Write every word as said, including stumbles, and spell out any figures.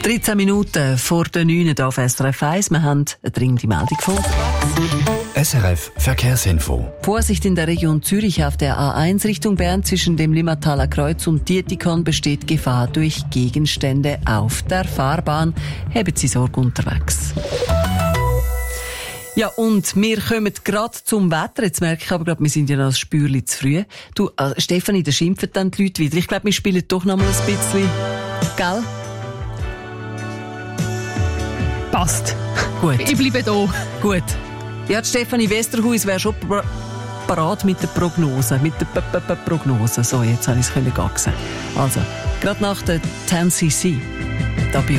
dreizehn Minuten vor der neun Uhr auf S R F eins. Wir haben eine dringende Meldung von S R F Verkehrsinfo. Vorsicht in der Region Zürich auf der A eins Richtung Bern zwischen dem Limmertaler Kreuz und Dietikon besteht Gefahr durch Gegenstände auf der Fahrbahn. Haben Sie Sorge unterwegs. Ja, und wir kommen gerade zum Wetter. Jetzt merke ich aber gerade, wir sind ja noch ein Spürchen zu früh. Du, äh, Stefanie, da schimpfen dann die Leute wieder. Ich glaube, wir spielen doch noch mal ein bisschen. Gell? Passt. Gut. Ich bleibe da. Gut. Ja, die Stefanie Westerhuis wäre schon parat mit der Prognose. Mit der P -P -P Prognose. So, jetzt habe ich es gacksen. Also, gerade nach der zehn C C. Da bei